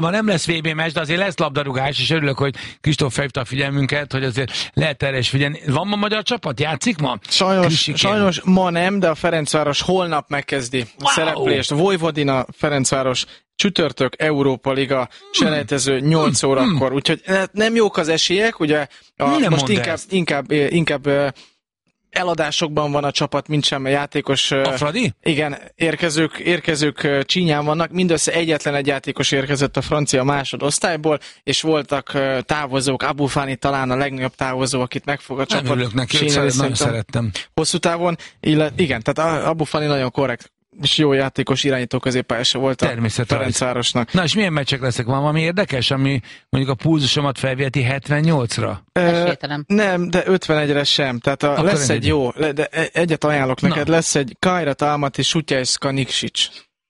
Ma nem lesz VB meccs, de azért lesz labdarúgás, és örülök, hogy Kristóf felhívta a figyelmünket, hogy azért lehet erre is figyelni. Van ma magyar csapat? Játszik ma? Sajnos ma nem, de a Ferencváros holnap megkezdi a szereplést. Vojvodina, Ferencváros, csütörtök, Európa Liga, selejtező 8 órakor. Úgyhogy nem jók az esélyek, ugye most inkább eladásokban van a csapat, mint sem a játékos. A Fradi? Igen, érkezők csínyán vannak. Mindössze egyetlen egy játékos érkezett a francia másodosztályból, és voltak távozók. Abu Fani talán a legnagyobb távozó, akit megfog a csapat. Nem örülök neki, nagyon szerettem. Hosszú távon, igen, tehát Abu Fani nagyon korrekt és jó játékos, irányító középpályása volt a Ferencvárosnak. Na és milyen meccsek leszek? Van valami érdekes, ami mondjuk a pulzusomat felviheti 78-ra? Nem, de 51-re sem. Tehát lesz egy jó, de egyet ajánlok neked, lesz egy Kairat Almaty Sutjejszka Nikšić.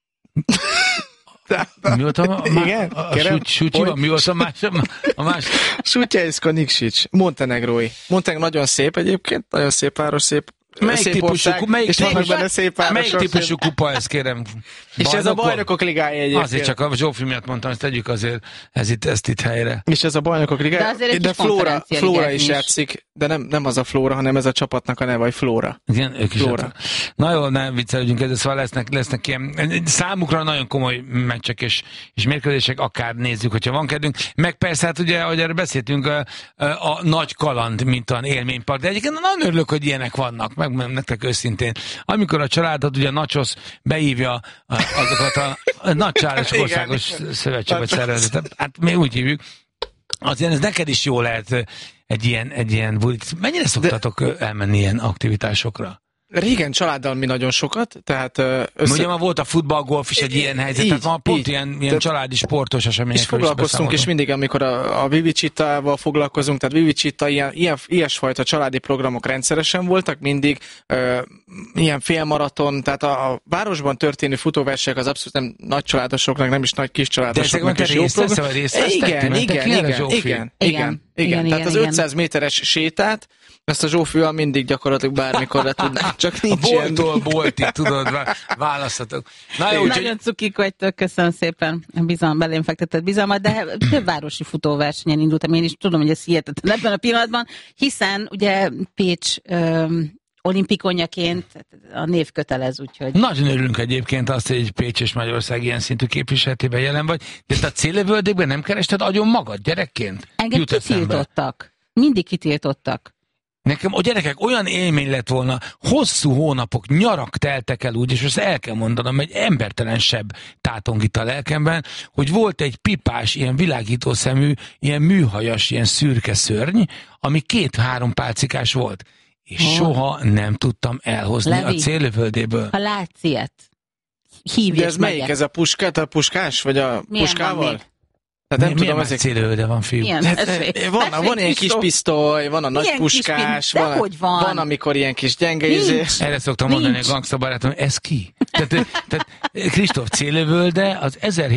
Mi volt mi volt a más? Sutjejszka Nikšić, montenegrói. Montenegro nagyon szép egyébként, nagyon szép város, melyik típusú kupa ez, kérem? És ez a Bajnokok Ligája egyébként. Azért csak a Zsófi miatt mondtam, ezt tegyük azért ezt itt helyre. És ez a Bajnokok Ligája, de Flóra is játszik, de nem az a Flóra, hanem ez a csapatnak a neve, vagy Flóra. Igen, ők is. Flóra. Na jó, nem viccelődjünk ezzel, szóval lesznek ilyen számukra nagyon komoly meccsek és mérkőzések, akár nézzük, hogyha van kedvünk. Meg persze, hát ugye, ahogy erről beszéltünk, a nagy kaland, mint olyan élménypark, de egyébként nagyon örülök, hogy ilyenek vannak. Megmondom nektek őszintén. Amikor a családot, ugye a Nachos beívja azokat a Nagy Csáros Országos Szövetség vagy Szervezetet, hát mi úgy hívjuk, azért ez neked is jó lehet egy ilyen bulit. Mennyire szoktatok elmenni ilyen aktivitásokra? Régen családdal mi nagyon sokat, tehát... Ugye ma volt a futball, golf is egy ilyen helyzet, tehát ma pont ilyen családi sportos eseményekről is foglalkoztunk, és mindig, amikor a Vivicitával foglalkozunk, tehát Vivicita, ilyesfajta családi programok rendszeresen voltak, mindig ilyen félmaraton, tehát a városban történő futóversenyek az abszolút nem nagy családosoknak, nem is nagy kis családosoknak is jó program. Igen. Tehát az 500 méteres sétát, ezt a Zsófival mindig gyakorlatilag bármikor le tudnánk, csak nincs ilyen. A boltig, tudod, választhatok. Nagyon cukik vagytok, köszönöm szépen a belém fektetett bizalmat, de több városi futóversenyen indultam, én is tudom, hogy ez hihetetlen ebben a pillanatban, hiszen ugye Pécs olimpikonjaként a név kötelez, úgyhogy... Nagyon örülünk egyébként azt, hogy Pécs és Magyarország ilyen szintű képviseletében jelen vagy, de te a Célövöldékben nem kerested agyon magad gyerekként? Engem kitiltottak. Mindig kitiltottak. Nekem a gyerekek olyan élmény lett volna, hosszú hónapok, nyarak teltek el úgy, és most el kell mondanom, egy embertelensebb tátong itt a lelkemben, hogy volt egy pipás, ilyen világító szemű, ilyen műhajas, ilyen szürke szörny, ami 2-3 pálcikás volt. És soha nem tudtam elhozni a Célövöldéből. Ha látsz ilyet, hívj. De ez melyik? Ez a puskás? Vagy a puskával? Tehát nem tudom, ezek Célövölde van, fiú. Van ilyen kis pisztoly, van a nagy puskás, van amikor ilyen kis gyenge izé. Erre szoktam mondani a gangsta barátom, ez ki? Tehát Kristóf, Célövölde az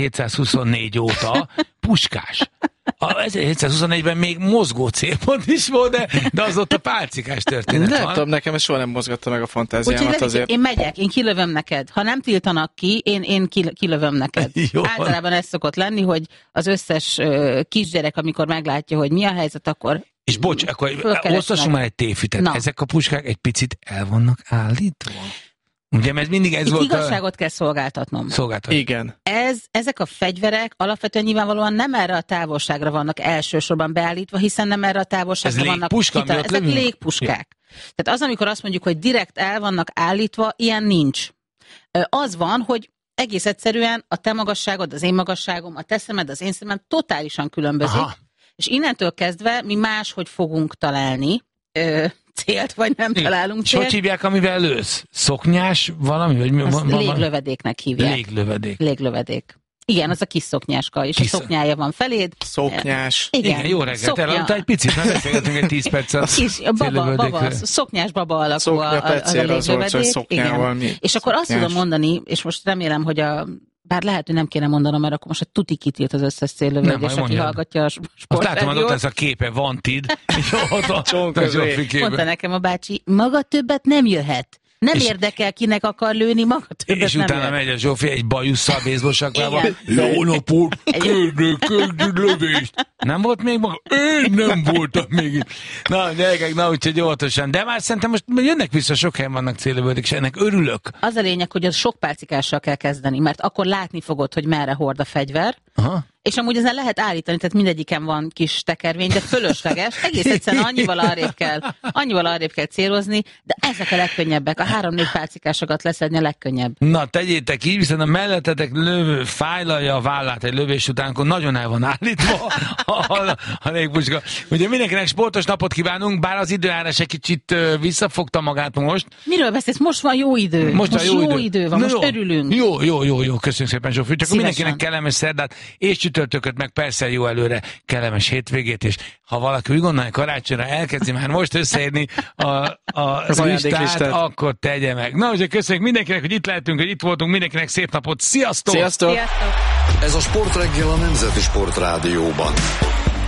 1724 óta puskás. A 1724-ben még mozgó célpont is volt, de az ott a pálcikás történet van. Nem tudom, nekem ez soha nem mozgatta meg a fantáziámat azért. Én megyek, én kilövöm neked. Ha nem tiltanak ki, én kilövöm neked. Általában ez szokott lenni, hogy az összes kisgyerek, amikor meglátja, hogy mi a helyzet, akkor... És bocs, akkor osztassunk már egy tévhitet. Ezek a puskák egy picit el vannak állítva. Ugye, mert mindig ez volt igazságot kell szolgáltatnom. Igen. Ezek a fegyverek alapvetően nyilvánvalóan nem erre a távolságra vannak elsősorban beállítva, hiszen nem erre a távolságra vannak kitalálva. Ezek légpuskák. Tehát az, amikor azt mondjuk, hogy direkt el vannak állítva, ilyen nincs. Az van, hogy egész egyszerűen a te magasságod, az én magasságom, a te szemed, az én szemem totálisan különbözik. Aha. És innentől kezdve mi máshogy fogunk találni célt, vagy nem találunk célt. És hogy hívják, amivel lősz? Szoknyás valami? Vagy léglövedéknek hívják. Léglövedék. Igen, az a kis szoknyáska, és a szoknyája van feléd. Szoknyás. Igen, jó reggelt. Elaludtál egy picit, mert beszélgetünk egy 10 perccel. Szoknyás baba alakú az a léglövedék. És akkor azt tudom mondani, és most remélem, hogy bár lehet, hogy nem kéne mondanom, mert akkor most a tuti kitilt az összes céllövődés, aki hallgatja a sportrádiót. Azt látom, hogy ott ez a képe, Vantid, és ott a mondta nekem a bácsi, maga többet nem jöhet. Nem érdekel, kinek akar lőni, maga többet és nem utána megy a Zsófi egy bajusszal, baseballsaklával. Jó napot, kérnék lövést. Nem volt még maga? Én nem voltam még itt. Na, gyerekek, úgyhogy óvatosan. De már szerintem most jönnek vissza, sok helyen vannak célövődők, és ennek örülök. Az a lényeg, hogy az sok pálcikással kell kezdeni, mert akkor látni fogod, hogy merre hord a fegyver. Aha. És amúgy ezen lehet állítani, tehát mindegyiken van kis tekervény, de fölösleges. Egész egyszerűen annyival arrébb kell célozni, de ezek a legkönnyebbek. A 3-4 pálcikásokat leszedni a legkönnyebb. Na, tegyétek így, viszont a mellettetek lövő fájlalja a vállát egy lövés után, akkor nagyon el van állítva a légpuska. Ugye mindenkinek sportos napot kívánunk, bár az időjárás egy kicsit visszafogta magát most. Miről beszélsz? Most van jó idő. Most jó idő van, most örülünk. Jó, köszönjük szépen, Zsófi. Csak mindenkinek kellemes szerdát és csütörtököt, meg persze jó előre kellemes hétvégét, és ha valaki úgy gondolja, karácsonyra elkezdi már most összeírni az listát, akkor tegye meg. Na, úgyhogy köszönjük mindenkinek, hogy itt lehetünk, hogy itt voltunk, mindenkinek szép napot. Sziasztok! Sziasztok! Sziasztok! Ez a Sportreggel a Nemzeti Sportrádióban.